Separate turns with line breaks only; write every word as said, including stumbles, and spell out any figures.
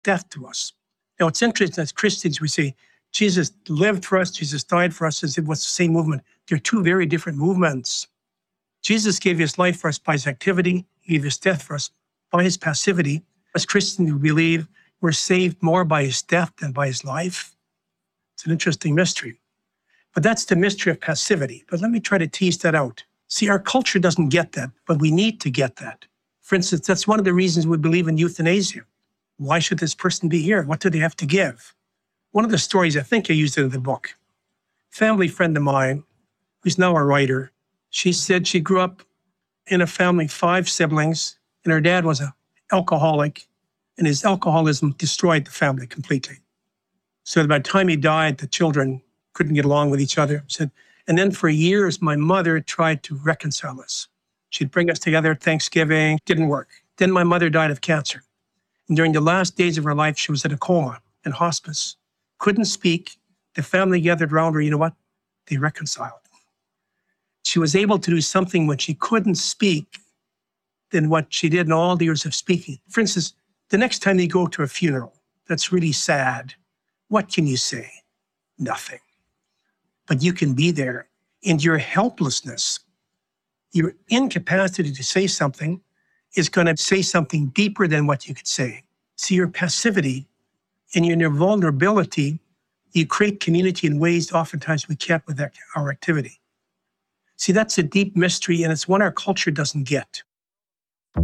death to us. Now, it's interesting as Christians, we say, Jesus lived for us, Jesus died for us, as it was the same movement. They're two very different movements. Jesus gave his life for us by his activity. He gave his death for us by his passivity. As Christians, we believe we're saved more by his death than by his life. It's an interesting mystery. But that's the mystery of passivity. But let me try to tease that out. See, our culture doesn't get that, but we need to get that. For instance, that's one of the reasons we believe in euthanasia. Why should this person be here? What do they have to give? One of the stories, I think I used it in the book. Family friend of mine, who's now a writer, she said she grew up in a family, five siblings, and her dad was an alcoholic, and his alcoholism destroyed the family completely. So by the time he died, the children couldn't get along with each other. Said, and then for years, my mother tried to reconcile us. She'd bring us together at Thanksgiving. Didn't work. Then my mother died of cancer. And during the last days of her life, she was in a coma in hospice. Couldn't speak. The family gathered around her. You know what? They reconciled. She was able to do something when she couldn't speak than what she did in all the years of speaking. For instance, the next time you go to a funeral that's really sad, what can you say? Nothing. But you can be there, and your helplessness, your incapacity to say something is going to say something deeper than what you could say. See, your passivity and your vulnerability, you create community in ways oftentimes we can't with our activity. See, that's a deep mystery, and it's one our culture doesn't get.